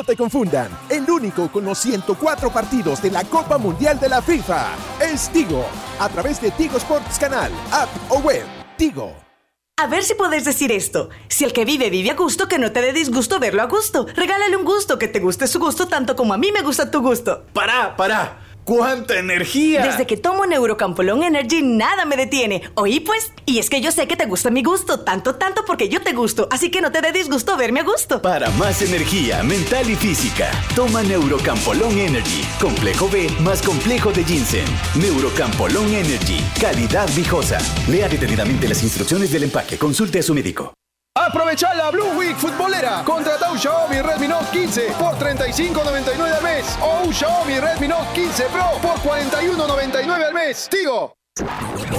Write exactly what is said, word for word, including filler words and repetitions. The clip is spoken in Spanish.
no te confundan, el único con los ciento cuatro partidos de la Copa Mundial de la FIFA es Tigo, a través de Tigo Sports Canal, app o web. Tigo. A ver si puedes decir esto. Si el que vive vive a gusto, que no te dé disgusto verlo a gusto. Regálale un gusto, que te guste su gusto tanto como a mí me gusta tu gusto. ¡Pará, pará! ¡Cuánta energía! Desde que tomo Neurocampolón Energy, nada me detiene. ¿Oí pues? Y es que yo sé que te gusta mi gusto, tanto, tanto porque yo te gusto. Así que no te dé disgusto verme a gusto. Para más energía mental y física, toma Neurocampolón Energy. Complejo B más complejo de ginseng. Neurocampolón Energy. Calidad viejosa. Lea detenidamente las instrucciones del empaque. Consulte a su médico. Aprovecha la Blue Week futbolera. Contrata un Xiaomi Redmi Note quince por treinta y cinco noventa y nueve al mes o un Xiaomi Redmi Note quince Pro por cuarenta y uno noventa y nueve al mes. Tigo.